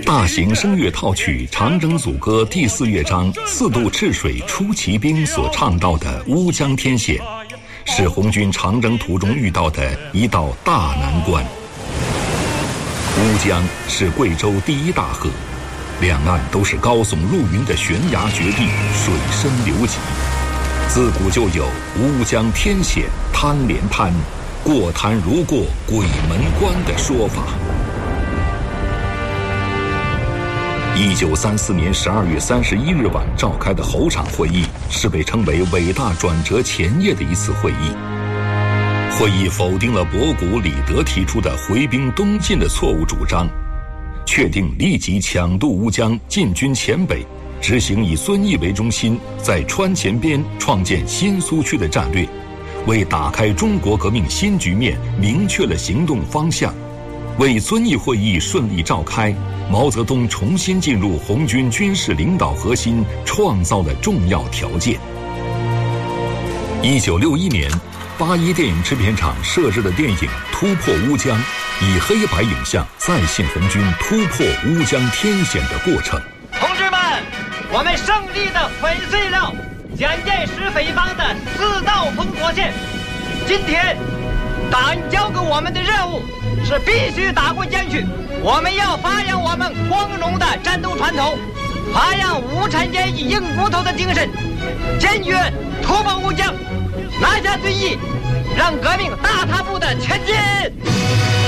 大型声乐套曲《长征组歌》第4乐章4渡赤水出奇兵所唱到的乌江天险，是红军长征途中遇到的一道大难关。乌江是贵州第1大河，两岸都是高耸入云的悬崖绝壁，水深流急。自古就有乌江天险滩连滩，过滩如过鬼门关的说法。1934年12月31日晚召开的侯场会议，是被称为伟大转折前夜的一次会议。会议否定了博古、李德提出的回兵东进的错误主张，确定立即抢渡乌江，进军黔北，执行以遵义为中心，在川黔边创建新苏区的战略，为打开中国革命新局面明确了行动方向，为遵义会议顺利召开，毛泽东重新进入红军军事领导核心创造了重要条件。1961年，81电影制片厂摄制的电影《突破乌江》，以黑白影像再现红军突破乌江天险的过程。 同志们，我们胜利地粉碎了蒋介石匪帮的4道封锁线。今天，党交给我们的任务是必须打过江去。我们要发扬我们光荣的战斗传统，发扬无产阶级硬骨头的精神，坚决突破乌江，拿下遵义，让革命大踏步的前进。